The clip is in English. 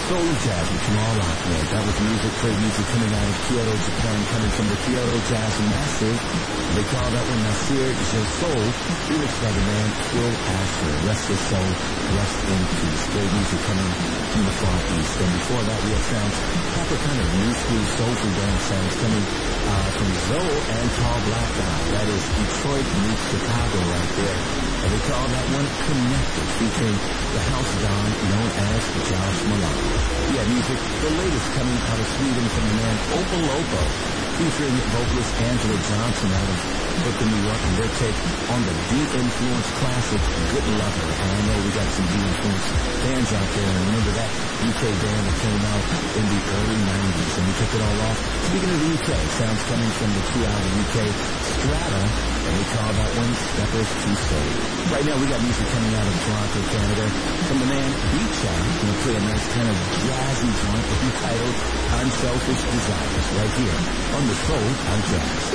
soul jazz with Jamal Lockwood. That was great music coming out of Kyoto, Japan, coming from the Kyoto Jazz Massive. They call that one Nasir Je Soul, lyrics by the man Phil Asher. Rest his soul, rest in peace. Great music coming from the Far East. And before that, we had sounds, proper kind of new school soulful dance sounds coming from Zoe and Paul Black Guy. That is Detroit meets Chicago right there. And they call that one Connected, featuring the house don known as Josh Malone. We had music, the latest coming out of Sweden from the man Opal Lopo, featuring vocalist Angela Johnson out of Brooklyn, New York, and their take on the D-Influence classic, Good Lover. And I know we got some D-Influence fans out there, and remember that UK band that came out in the early 90s, and we took it all off. Speaking of the UK, sounds coming from the 2 out of UK, Strata, and we call that one Steppers to Soul. Right now we got music coming out of Toronto, Canada, from the man Beach Out. He's going to play a nice kind of jazzy joint entitled Unselfish Desires right here on the Soul on Jazz.